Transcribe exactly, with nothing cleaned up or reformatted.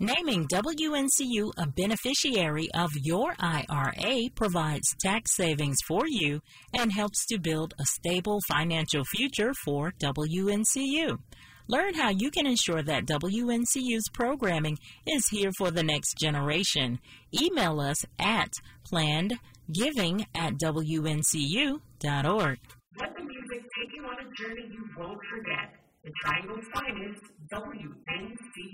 Naming W N C U a beneficiary of your I R A provides tax savings for you and helps to build a stable financial future for W N C U. Learn how you can ensure that W N C U's programming is here for the next generation. Email us at plannedgiving at W N C U dot org. Let the music take you on a journey you won't forget. The Triangle's finest, W N C U.